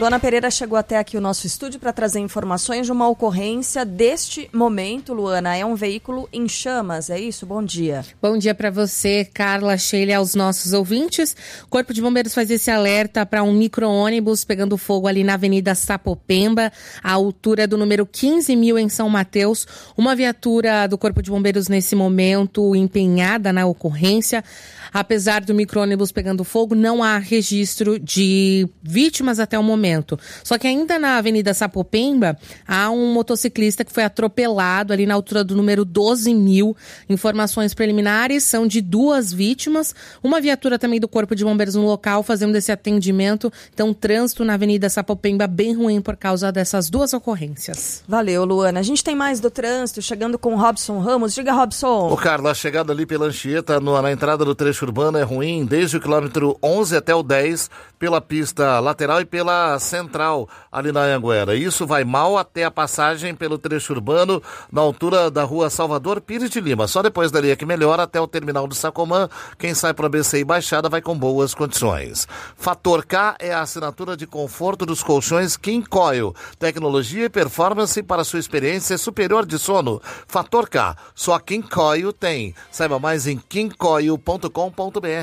Luana Pereira chegou até aqui o nosso estúdio para trazer informações de uma ocorrência deste momento. Luana, é um veículo em chamas, é isso? Bom dia. Bom dia para você, Carla, Sheila e aos nossos ouvintes. O Corpo de Bombeiros faz esse alerta para um micro-ônibus pegando fogo ali na Avenida Sapopemba, à altura do número 15.000 em São Mateus. Uma viatura do Corpo de Bombeiros nesse momento empenhada na ocorrência. Apesar do micro-ônibus pegando fogo, não há registro de vítimas até o momento. Só que ainda na Avenida Sapopemba, há um motociclista que foi atropelado ali na altura do número 12.000. Informações preliminares são de 2 vítimas. Uma viatura também do Corpo de Bombeiros no local fazendo esse atendimento. Então, trânsito na Avenida Sapopemba bem ruim por causa dessas 2 ocorrências. Valeu, Luana. A gente tem mais do trânsito, chegando com Robson Ramos. Diga, Robson. Ô, Carla, a chegada ali pela Anchieta, na entrada do trecho urbano é ruim, desde o quilômetro 11 até o 10, pela pista lateral e pela central, ali na Anhanguera. Isso vai mal até a passagem pelo trecho urbano, na altura da rua Salvador Pires de Lima. Só depois dali é que melhora até o terminal do Sacomã. Quem sai para BCI Baixada vai com boas condições. Fator K é a assinatura de conforto dos colchões King Coil. Tecnologia e performance para sua experiência superior de sono. Fator K, só King Coil tem. Saiba mais em kingcoil.com.br.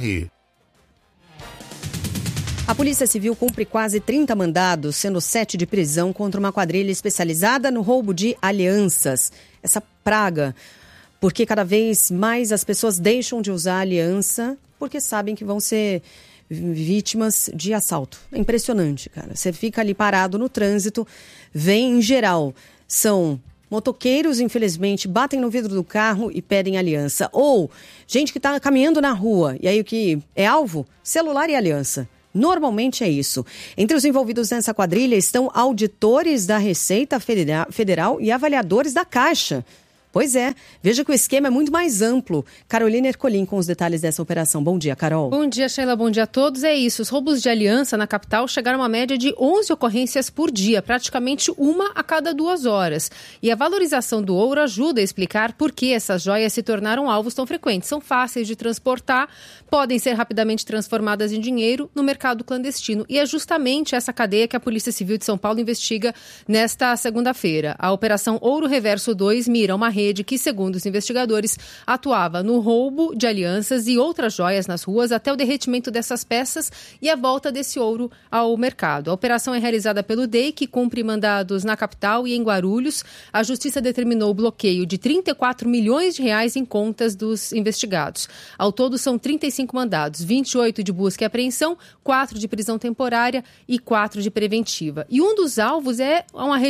A Polícia Civil cumpre quase 30 mandados, sendo 7 de prisão contra uma quadrilha especializada no roubo de alianças. Essa praga, porque cada vez mais as pessoas deixam de usar aliança porque sabem que vão ser vítimas de assalto. É impressionante, cara. Você fica ali parado no trânsito, vem em geral, são motoqueiros, infelizmente, batem no vidro do carro e pedem aliança. Ou gente que está caminhando na rua, e aí o que é alvo? Celular e aliança. Normalmente é isso. Entre os envolvidos nessa quadrilha estão auditores da Receita Federal e avaliadores da Caixa. Pois é, veja que o esquema é muito mais amplo. Carolina Ercolim com os detalhes dessa operação. Bom dia, Carol. Bom dia, Sheila. Bom dia a todos. É isso, os roubos de aliança na capital chegaram a uma média de 11 ocorrências por dia, praticamente uma a cada 2 horas. E a valorização do ouro ajuda a explicar por que essas joias se tornaram alvos tão frequentes. São fáceis de transportar, podem ser rapidamente transformadas em dinheiro no mercado clandestino. E é justamente essa cadeia que a Polícia Civil de São Paulo investiga nesta segunda-feira. A Operação Ouro Reverso 2 mira uma rede que, segundo os investigadores, atuava no roubo de alianças e outras joias nas ruas até o derretimento dessas peças e a volta desse ouro ao mercado. A operação é realizada pelo DEI, que cumpre mandados na capital e em Guarulhos. A Justiça determinou o bloqueio de 34 milhões de reais em contas dos investigados. Ao todo, são 35 mandados, 28 de busca e apreensão, 4 de prisão temporária e 4 de preventiva. E um dos alvos é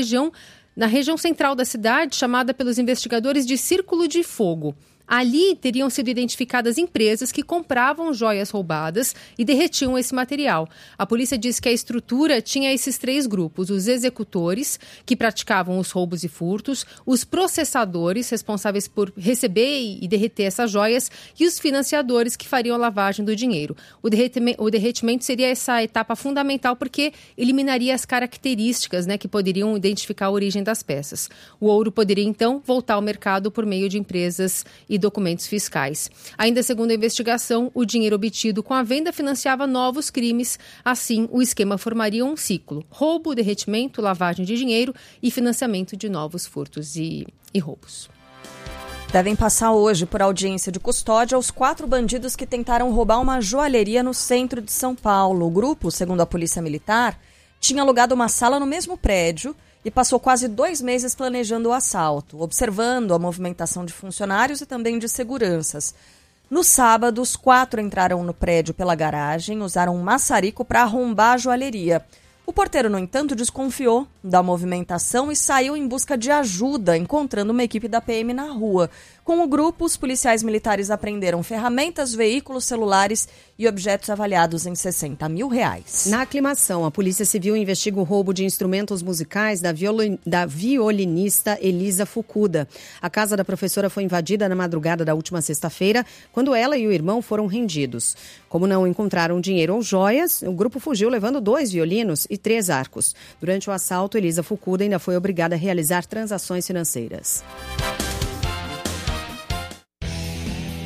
na região central da cidade, chamada pelos investigadores de Círculo de Fogo. Ali teriam sido identificadas empresas que compravam joias roubadas e derretiam esse material. A polícia diz que a estrutura tinha esses 3 grupos: os executores, que praticavam os roubos e furtos, os processadores, responsáveis por receber e derreter essas joias, e os financiadores, que fariam a lavagem do dinheiro. O derretimento seria essa etapa fundamental porque eliminaria as características, que poderiam identificar a origem das peças. O ouro poderia, então, voltar ao mercado por meio de empresas e documentos fiscais. Ainda segundo a investigação, o dinheiro obtido com a venda financiava novos crimes. Assim, o esquema formaria um ciclo: roubo, derretimento, lavagem de dinheiro e financiamento de novos furtos e roubos. Devem passar hoje por audiência de custódia os 4 bandidos que tentaram roubar uma joalheria no centro de São Paulo. O grupo, segundo a Polícia Militar, tinha alugado uma sala no mesmo prédio e passou quase 2 meses planejando o assalto, observando a movimentação de funcionários e também de seguranças. No sábado, os 4 entraram no prédio pela garagem, usaram um maçarico para arrombar a joalheria. O porteiro, no entanto, desconfiou da movimentação e saiu em busca de ajuda, encontrando uma equipe da PM na rua. Com o grupo, os policiais militares apreenderam ferramentas, veículos, celulares e objetos avaliados em R$60 mil. Na Aclimação, a Polícia Civil investiga o roubo de instrumentos musicais da violinista Elisa Fukuda. A casa da professora foi invadida na madrugada da última sexta-feira, quando ela e o irmão foram rendidos. Como não encontraram dinheiro ou joias, o grupo fugiu levando 2 violinos e 3 arcos. Durante o assalto, Elisa Fukuda ainda foi obrigada a realizar transações financeiras.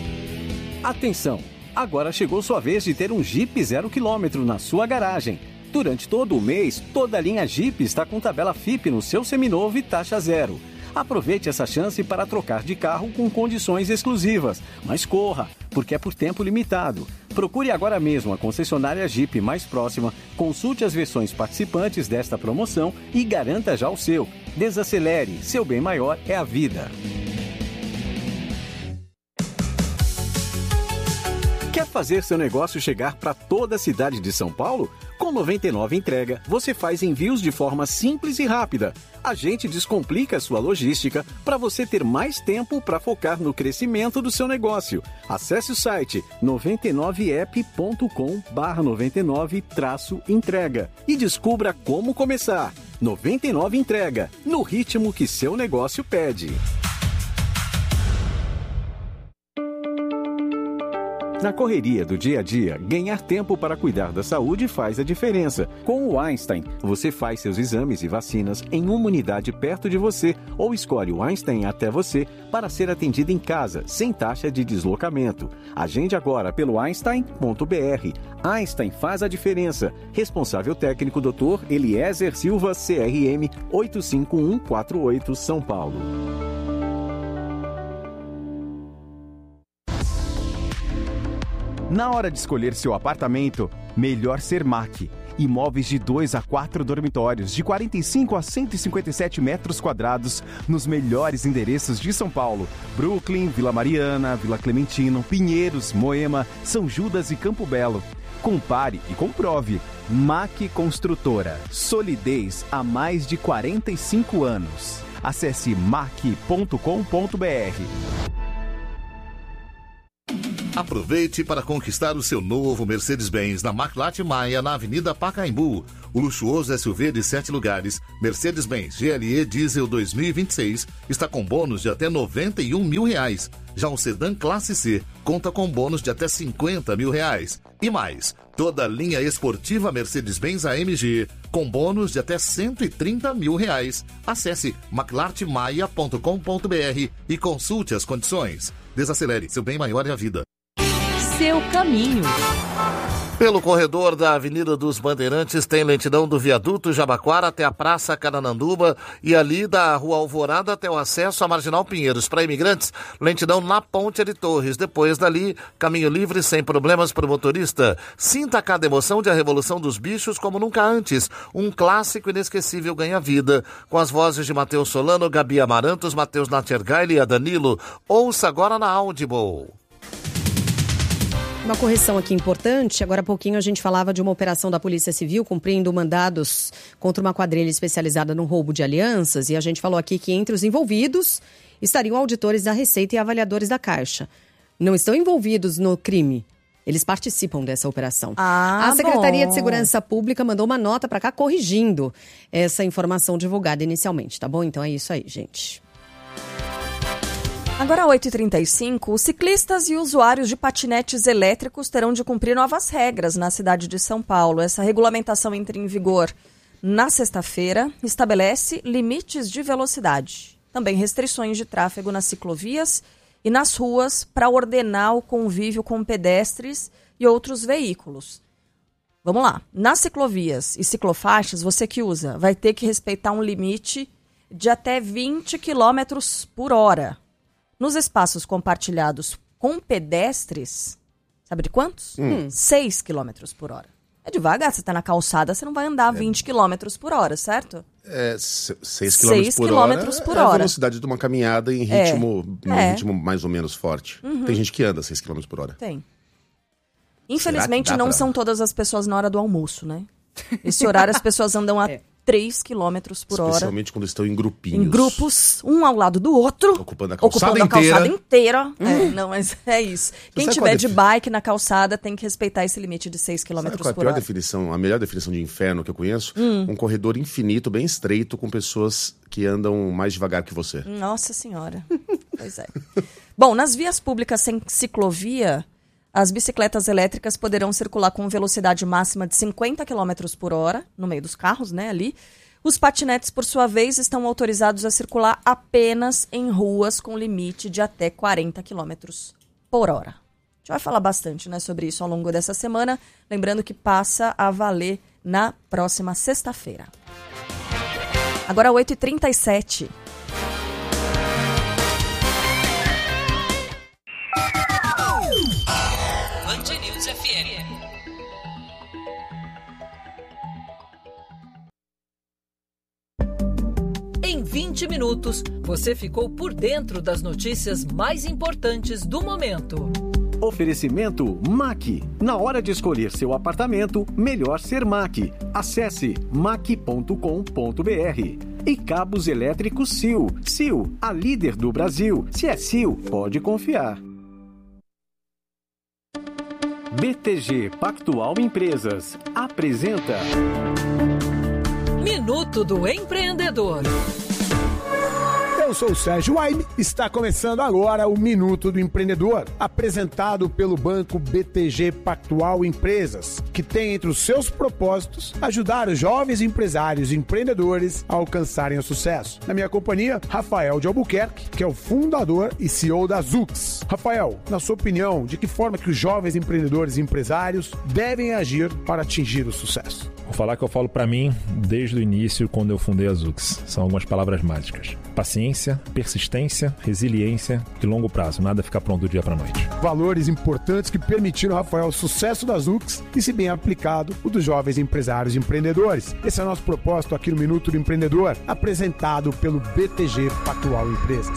Atenção! Agora chegou sua vez de ter um Jeep 0 km na sua garagem. Durante todo o mês, toda a linha Jeep está com tabela FIP no seu seminovo e taxa zero. Aproveite essa chance para trocar de carro com condições exclusivas. Mas corra, porque é por tempo limitado. Procure agora mesmo a concessionária Jeep mais próxima, consulte as versões participantes desta promoção e garanta já o seu. Desacelere, seu bem maior é a vida. Quer fazer seu negócio chegar para toda a cidade de São Paulo? Com 99 Entrega, você faz envios de forma simples e rápida. A gente descomplica a sua logística para você ter mais tempo para focar no crescimento do seu negócio. Acesse o site 99app.com/99-entrega e descubra como começar. 99 Entrega, no ritmo que seu negócio pede. Na correria do dia a dia, ganhar tempo para cuidar da saúde faz a diferença. Com o Einstein, você faz seus exames e vacinas em uma unidade perto de você ou escolhe o Einstein até você para ser atendido em casa, sem taxa de deslocamento. Agende agora pelo einstein.br. Einstein faz a diferença. Responsável técnico Dr. Eliezer Silva, CRM 85148, São Paulo. Na hora de escolher seu apartamento, melhor ser MAC. Imóveis de 2 a 4 dormitórios, de 45 a 157 metros quadrados, nos melhores endereços de São Paulo. Brooklyn, Vila Mariana, Vila Clementino, Pinheiros, Moema, São Judas e Campo Belo. Compare e comprove. MAC Construtora. Solidez há mais de 45 anos. Acesse mac.com.br. Aproveite para conquistar o seu novo Mercedes-Benz na Maclate Maia, na Avenida Pacaembu. O luxuoso SUV de 7 lugares, Mercedes-Benz GLE Diesel 2026, está com bônus de até R$91 mil. Já o sedã Classe C conta com bônus de até R$50 mil. E mais, toda a linha esportiva Mercedes-Benz AMG com bônus de até R$130 mil. Acesse maclartemaia.com.br e consulte as condições. Desacelere, seu bem maior é a vida. Seu caminho. Pelo corredor da Avenida dos Bandeirantes tem lentidão do viaduto Jabaquara até a Praça Carananduba e ali da Rua Alvorada até o acesso à Marginal Pinheiros. Para imigrantes, lentidão na Ponte de Torres. Depois dali, caminho livre sem problemas para o motorista. Sinta cada emoção de A Revolução dos Bichos como nunca antes. Um clássico inesquecível ganha vida. Com as vozes de Matheus Solano, Gabi Amarantos, Matheus Natchergaile e a Danilo. Ouça agora na Audible. Uma correção aqui importante. Agora há pouquinho a gente falava de uma operação da Polícia Civil cumprindo mandados contra uma quadrilha especializada no roubo de alianças. E a gente falou aqui que entre os envolvidos estariam auditores da Receita e avaliadores da Caixa. Não estão envolvidos no crime. Eles participam dessa operação. A Secretaria de Segurança Pública mandou uma nota para cá corrigindo essa informação divulgada inicialmente, tá bom? Então é isso aí, gente. Agora, 8h35, os ciclistas e usuários de patinetes elétricos terão de cumprir novas regras na cidade de São Paulo. Essa regulamentação entra em vigor na sexta-feira, estabelece limites de velocidade, também restrições de tráfego nas ciclovias e nas ruas para ordenar o convívio com pedestres e outros veículos. Vamos lá, nas ciclovias e ciclofaixas, você que usa vai ter que respeitar um limite de até 20 km por hora. Nos espaços compartilhados com pedestres, sabe de quantos? 6 km por hora. É devagar, você está na calçada, você não vai andar 20 km por hora, certo? 6 km por hora é a velocidade de uma caminhada em ritmo mais ou menos forte. Tem gente que anda 6 km por hora. Tem. Infelizmente não são todas as pessoas na hora do almoço, né? Esse horário as pessoas andam a 3 km por hora. Especialmente quando estão em grupinhos. Em grupos, um ao lado do outro. Ocupando a calçada inteira. Não, mas é isso. Quem tiver de bike na calçada tem que respeitar esse limite de 6 km por hora. A melhor definição de inferno que eu conheço? Um corredor infinito, bem estreito, com pessoas que andam mais devagar que você. Nossa Senhora. Pois é. Bom, nas vias públicas sem ciclovia, as bicicletas elétricas poderão circular com velocidade máxima de 50 km por hora, no meio dos carros, né, ali. Os patinetes, por sua vez, estão autorizados a circular apenas em ruas com limite de até 40 km por hora. A gente vai falar bastante, né, sobre isso ao longo dessa semana, lembrando que passa a valer na próxima sexta-feira. Agora 8h37. Band News FM. Em 20 minutos, você ficou por dentro das notícias mais importantes do momento. Oferecimento MAC. Na hora de escolher seu apartamento, melhor ser MAC. Acesse mac.com.br. E cabos elétricos Sil. Sil, a líder do Brasil. Se é Sil, pode confiar. BTG Pactual Empresas apresenta Minuto do Empreendedor. Eu sou o Sérgio Waime, está começando agora o Minuto do Empreendedor, apresentado pelo banco BTG Pactual Empresas, que tem entre os seus propósitos ajudar os jovens empresários e empreendedores a alcançarem o sucesso. Na minha companhia, Rafael de Albuquerque, que é o fundador e CEO da Zux. Rafael, na sua opinião, de que forma que os jovens empreendedores e empresários devem agir para atingir o sucesso? Vou falar que eu falo para mim desde o início, quando eu fundei a Zux. São algumas palavras mágicas. Paciência, persistência, resiliência e longo prazo. Nada fica pronto do dia para a noite. Valores importantes que permitiram, Rafael, o sucesso da Zux e, se bem aplicado, o dos jovens empresários e empreendedores. Esse é o nosso propósito aqui no Minuto do Empreendedor, apresentado pelo BTG Pactual Empresas.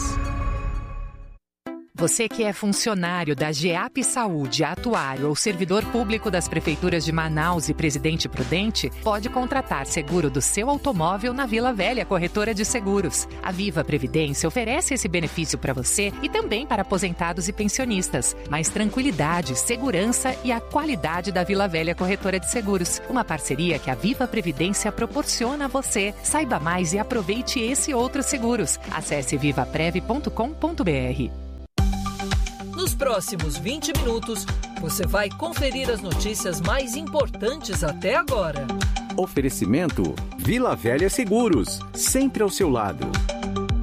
Você que é funcionário da GEAP Saúde, atuário ou servidor público das prefeituras de Manaus e Presidente Prudente, pode contratar seguro do seu automóvel na Vila Velha Corretora de Seguros. A Viva Previdência oferece esse benefício para você e também para aposentados e pensionistas. Mais tranquilidade, segurança e a qualidade da Vila Velha Corretora de Seguros. Uma parceria que a Viva Previdência proporciona a você. Saiba mais e aproveite esse e outros seguros. Acesse vivaprev.com.br. Nos próximos 20 minutos, você vai conferir as notícias mais importantes até agora. Oferecimento Vila Velha Seguros, sempre ao seu lado.